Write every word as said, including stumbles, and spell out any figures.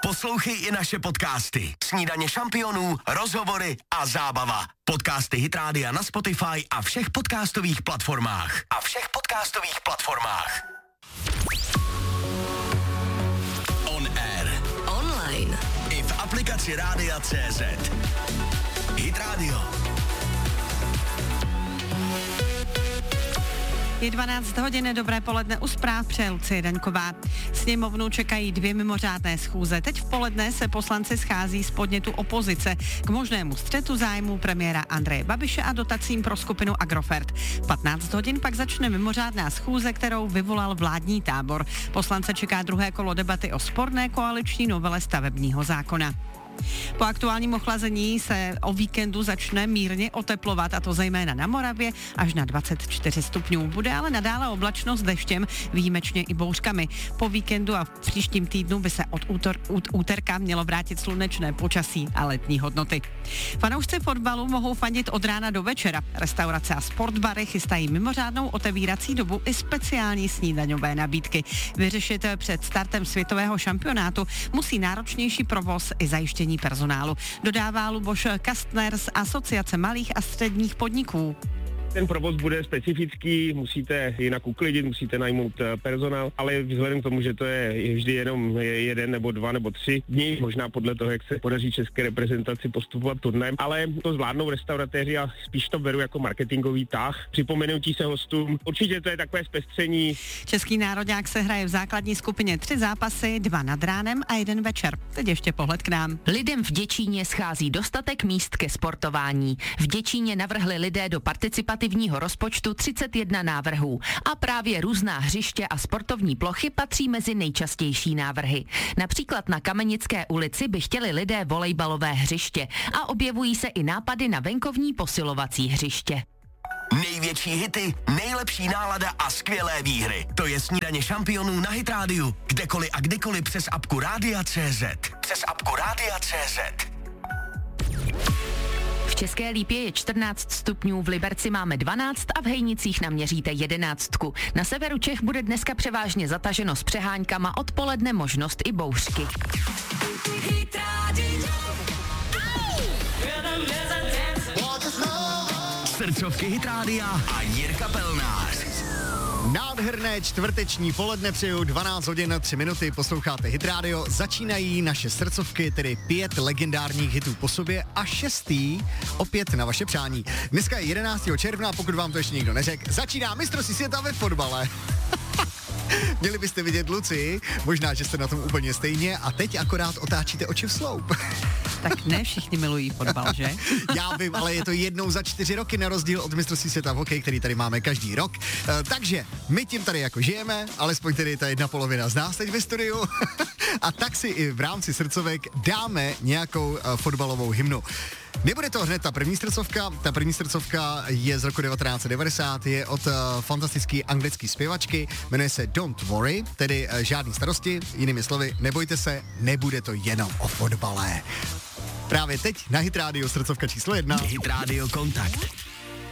Poslouchej i naše podcasty. Snídaně šampionů, rozhovory a zábava. Podcasty Hit Rádia na Spotify a všech podcastových platformách. A všech podcastových platformách. On air. Online. I v aplikaci Rádia C Z. Hit Radio. Je dvanáct hodin, dobré poledne, u zpráv přeje Lucie Daňková. Sněmovnu čekají dvě mimořádné schůze. Teď v poledne se poslanci schází z podnětu opozice k možnému střetu zájmů premiéra Andreje Babiše a dotacím pro skupinu Agrofert. V patnáct hodin pak začne mimořádná schůze, kterou vyvolal vládní tábor. Poslance čeká druhé kolo debaty o sporné koaliční novele stavebního zákona. Po aktuálním ochlazení se o víkendu začne mírně oteplovat, a to zejména na Moravě až na dvacet čtyři stupňů. Bude ale nadále oblačno s deštěm, výjimečně i bouřkami. Po víkendu a v příštím týdnu by se od útor, út, úterka mělo vrátit slunečné počasí a letní hodnoty. Fanoušci fotbalu mohou fandit od rána do večera. Restaurace a sportbary chystají mimořádnou otevírací dobu i speciální snídaňové nabídky. Vyřešit před startem světového šampionátu musí náročnější provoz i zajištění personálu, dodává Luboš Kastner z Asociace malých a středních podniků. Ten provoz bude specifický, musíte jinak uklidit, musíte najmout personál, ale vzhledem k tomu, že to je vždy jenom jeden nebo dva nebo tři dní, možná podle toho, jak se podaří české reprezentaci postupovat turnajem, ale to zvládnou restauratéři a spíš to beru jako marketingový tah. Připomenutí se hostům, určitě to je takové zpestření. Český nároďák se hraje v základní skupině tři zápasy, dva nad ránem a jeden večer. Teď ještě pohled k nám. Lidem v Děčíně schází dostatek míst ke sportování. V Děčíně navrhli lidé do participativního rozpočtu třicet jedna návrhů a právě různá hřiště a sportovní plochy patří mezi nejčastější návrhy. Například na Kamenické ulici by chtěli lidé volejbalové hřiště a objevují se i nápady na venkovní posilovací hřiště. Největší hity, nejlepší nálada a skvělé výhry. To je Snídaně šampionů na Hit Rádiu. Kdekoliv a kdykoliv přes apku Rádia C Z. Přes apku Rádia C Z. V České Lípě je čtrnáct stupňů, v Liberci máme dvanáct a v Hejnicích naměříte jedenáctku. Na severu Čech bude dneska převážně zataženo s přeháňkama, odpoledne možnost i bouřky. Srdcovky Hit Rádia a Jirka Pelnář. Nádherné čtvrteční poledne přeju, dvanáct hodin tři minuty, posloucháte Hit Radio, začínají naše srdcovky, tedy pět legendárních hitů po sobě a šestý opět na vaše přání. Dneska je jedenáctého června, pokud vám to ještě nikdo neřekl, začíná mistrovství světa ve fotbale. Měli byste vidět Lucii, možná, že jste na tom úplně stejně a teď akorát otáčíte oči v sloup. Tak ne všichni milují fotbal, že? Já vím, ale je to jednou za čtyři roky na rozdíl od mistrovství světa v hokeji, který tady máme každý rok. E, takže my tím tady jako žijeme, alespoň tedy ta jedna polovina z nás teď ve studiu. A tak si i v rámci srdcovek dáme nějakou uh, fotbalovou hymnu. Nebude to hned ta první srdcovka, ta první srdcovka je z roku devatenáct set devadesát, je od uh, fantastické anglické zpěvačky, jmenuje se Don't Worry, tedy uh, žádný starosti, jinými slovy, nebojte se, nebude to jenom o fotbale. Právě teď na Hit Radio srdcovka číslo jedna. Hit Radio Kontakt.